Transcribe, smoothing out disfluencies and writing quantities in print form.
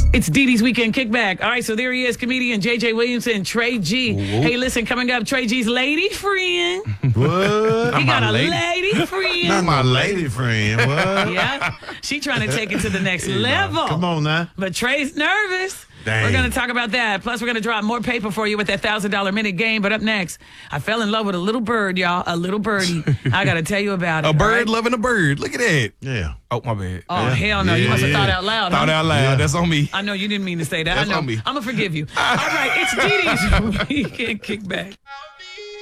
It's Dee Dee's Weekend Kickback. All right, so there he is, comedian J.J. Williamson, Trey G. Whoa. Hey, listen, coming up, Trey G's lady friend. What? He got a lady friend. Not my lady friend. What? Yeah, she trying to take it to the next level. Come on now. But Trey's nervous. Dang. We're going to talk about that. Plus, we're going to drop more paper for you with that $1,000 minute game. But up next, I fell in love with a little bird, y'all. A little birdie. I got to tell you about it. A bird right? loving a bird. Look at that. Yeah. Oh, my bad. Oh, hell no. You must have thought out loud. Thought huh? out loud. Yeah. That's on me. I know you didn't mean to say that. That's I know. on me. I'm going to forgive you. All right, it's Dee Dee's Weekend Kickback.